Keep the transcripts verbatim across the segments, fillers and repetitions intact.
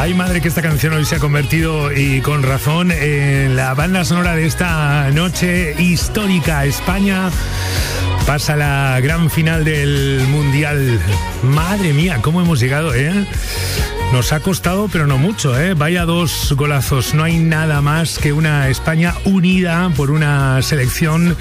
Ay, madre, que esta canción hoy se ha convertido, y con razón, en la banda sonora de esta noche histórica. España pasa la gran final del Mundial. Madre mía, cómo hemos llegado, ¿eh? Nos ha costado, pero no mucho, ¿eh? Vaya dos golazos. No hay nada más que una España unida por una selección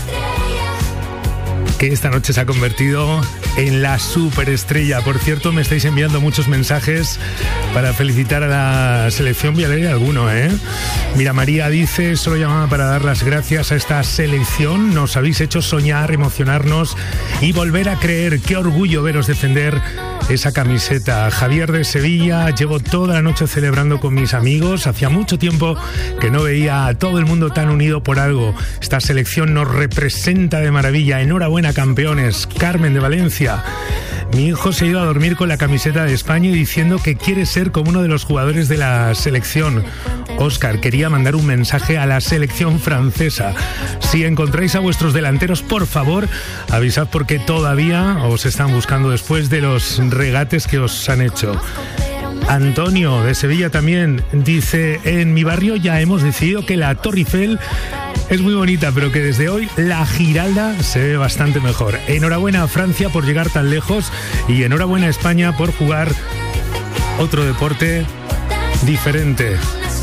que esta noche se ha convertido en la superestrella. Por cierto, me estáis enviando muchos mensajes para felicitar a la selección. Voy a leer alguno, ¿eh? Mira, María dice: solo llamaba para dar las gracias a esta selección. Nos habéis hecho soñar, emocionarnos y volver a creer. Qué orgullo veros defender esa camiseta. Javier de Sevilla: llevo toda la noche celebrando con mis amigos. Hacía mucho tiempo que no veía a todo el mundo tan unido por algo. Esta selección nos representa de maravilla. Enhorabuena, campeones. Carmen de Valencia: mi hijo se ha ido a dormir con la camiseta de España y diciendo que quiere ser como uno de los jugadores de la selección. Óscar quería mandar un mensaje a la selección francesa: si encontráis a vuestros delanteros, por favor, avisad, porque todavía os están buscando después de los regates que os han hecho. Antonio de Sevilla también dice: en mi barrio ya hemos decidido que la Torre Eiffel es muy bonita, pero que desde hoy la Giralda se ve bastante mejor. Enhorabuena a Francia por llegar tan lejos, y enhorabuena a España por jugar otro deporte diferente.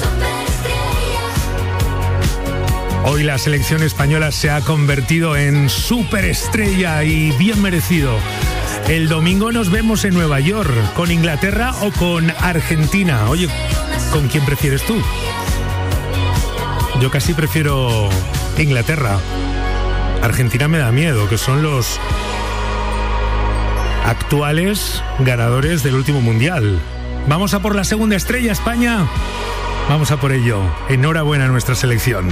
Hoy la selección española se ha convertido en superestrella, y bien merecido. El domingo nos vemos en Nueva York, con Inglaterra o con Argentina. Oye, ¿con quién prefieres tú? Yo casi prefiero Inglaterra. Argentina me da miedo, que son los actuales ganadores del último mundial. Vamos a por la segunda estrella, España. Vamos a por ello. Enhorabuena a nuestra selección.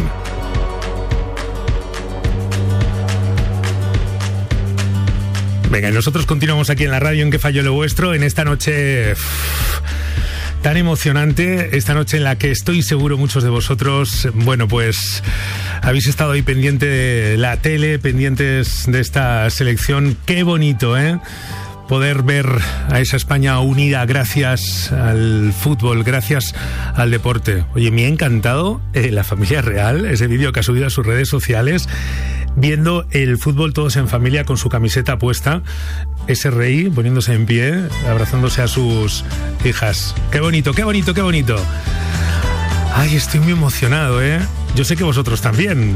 Venga, y nosotros continuamos aquí en la radio en Que Falló Lo Vuestro, en esta noche uff, tan emocionante, esta noche en la que estoy seguro muchos de vosotros, bueno, pues habéis estado ahí pendiente de la tele, pendientes de esta selección. Qué bonito, ¿eh? Poder ver a esa España unida gracias al fútbol, gracias al deporte. Oye, me ha encantado eh, la familia real, ese vídeo que ha subido a sus redes sociales, viendo el fútbol todos en familia con su camiseta puesta, ese rey poniéndose en pie, abrazándose a sus hijas. Qué bonito, qué bonito, qué bonito. Ay, estoy muy emocionado, ¿eh? Yo sé que vosotros también.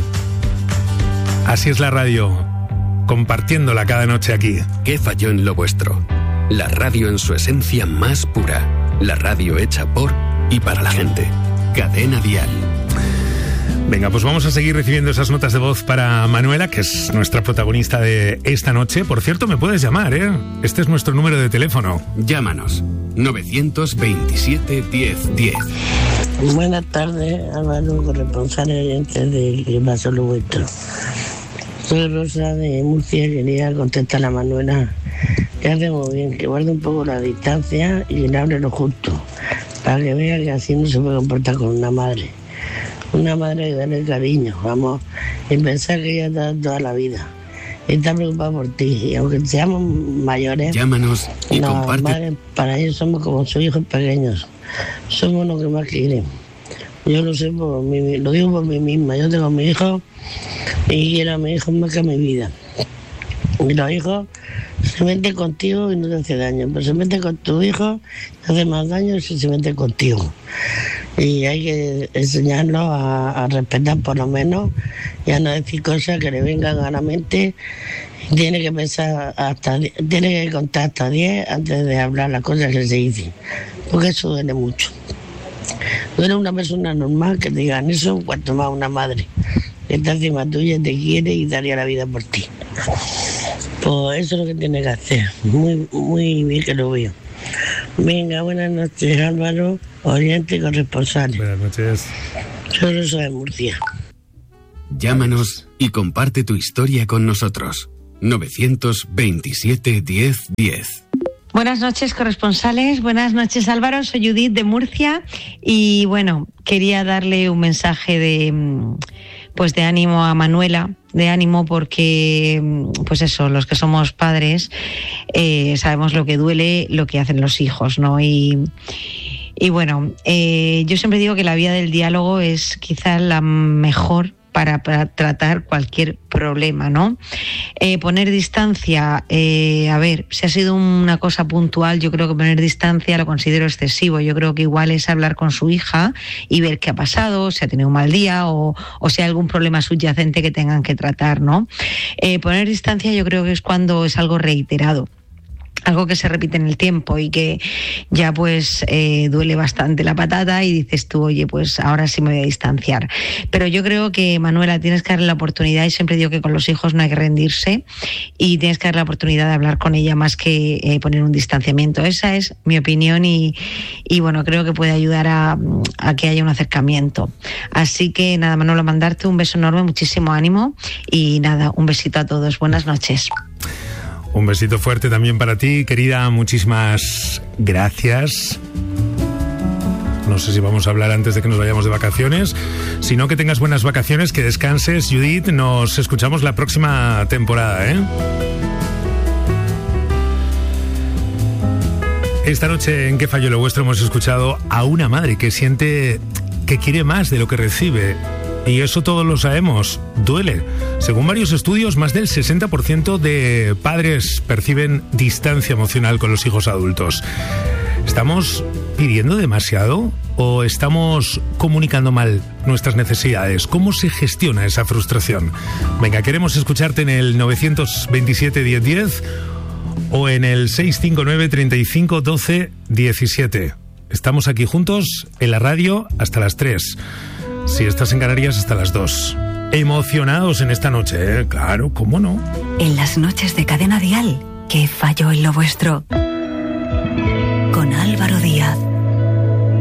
Así es la radio, compartiéndola cada noche aquí. ¿Qué falló en lo vuestro? La radio en su esencia más pura. La radio hecha por y para la gente. Cadena Dial. Venga, pues vamos a seguir recibiendo esas notas de voz para Manuela, que es nuestra protagonista de esta noche. Por cierto, me puedes llamar, ¿eh? Este es nuestro número de teléfono. Llámanos. novecientos veintisiete diez diez. Buenas tardes, Álvaro, corresponsal oyente de Que Pasó Lo Vuestro. Soy Rosa de Murcia, quería contestar a Manuela que hace muy bien, que guarde un poco la distancia y que le hable lo justo, para que vea que así no se puede comportar con una madre. Una madre que darle cariño, vamos, y pensar que ella está toda la vida. Y está preocupada por ti, y aunque seamos mayores, llámanos y las comparte. Madres, para ellos somos como sus hijos pequeños, somos los que más quieren. Yo lo sé por mí, lo digo por mí misma. Yo tengo a mi hijo y quiero a mi hijo más que a mi vida. Y los hijos se meten contigo y no te hace daño, pero se meten con tu hijo y te hace más daño si se meten contigo. Y hay que enseñarlos a, a respetar por lo menos y a no decir cosas que le vengan a la mente. Tiene que pensar hasta, tiene que contar hasta diez antes de hablar las cosas que se dicen, porque eso duele mucho. Tú eres una persona normal que te digan eso, cuanto más una madre que está encima tuya, te quiere y daría la vida por ti. Pues eso es lo que tiene que hacer. Muy, muy bien que lo veo. Venga, buenas noches, Álvaro, oyente y corresponsal. Buenas noches. Soy Rosa de Murcia. Llámanos y comparte tu historia con nosotros. novecientos veintisiete diez diez. Buenas noches, corresponsales. Buenas noches, Álvaro. Soy Judith de Murcia y bueno, quería darle un mensaje de pues de ánimo a Manuela, de ánimo porque pues eso, los que somos padres eh, sabemos lo que duele lo que hacen los hijos, ¿no? Y Y bueno, eh, yo siempre digo que la vía del diálogo es quizás la mejor Para, para tratar cualquier problema, ¿no? Eh, poner distancia, eh, a ver, si ha sido una cosa puntual, yo creo que poner distancia lo considero excesivo. Yo creo que igual es hablar con su hija y ver qué ha pasado, si ha tenido un mal día o, o si hay algún problema subyacente que tengan que tratar, ¿no? Eh, poner distancia yo creo que es cuando es algo reiterado, algo que se repite en el tiempo y que ya pues eh, duele bastante la patata y dices tú, oye, pues ahora sí me voy a distanciar. Pero yo creo que, Manuela, tienes que darle la oportunidad, y siempre digo que con los hijos no hay que rendirse, y tienes que darle la oportunidad de hablar con ella más que eh, poner un distanciamiento. Esa es mi opinión y, y bueno, creo que puede ayudar a, a que haya un acercamiento. Así que nada, Manuela, mandarte un beso enorme, muchísimo ánimo y nada, un besito a todos. Buenas noches. Un besito fuerte también para ti, querida. Muchísimas gracias. No sé si vamos a hablar antes de que nos vayamos de vacaciones. Si no, que tengas buenas vacaciones, que descanses, Judith. Nos escuchamos la próxima temporada, ¿eh? Esta noche en ¿Qué falló lo vuestro? Hemos escuchado a una madre que siente que quiere más de lo que recibe. Y eso todos lo sabemos, duele. Según varios estudios, más del sesenta por ciento de padres perciben distancia emocional con los hijos adultos. ¿Estamos pidiendo demasiado o estamos comunicando mal nuestras necesidades? ¿Cómo se gestiona esa frustración? Venga, queremos escucharte en el nueve veintisiete diez diez o en el seis cinco nueve treinta y cinco doce diecisiete. Estamos aquí juntos en la radio hasta las tres. Si estás en Canarias, hasta las dos. Emocionados en esta noche, ¿eh? Claro, ¿cómo no? En las noches de Cadena Dial, ¿qué falló en lo vuestro? Con Álvaro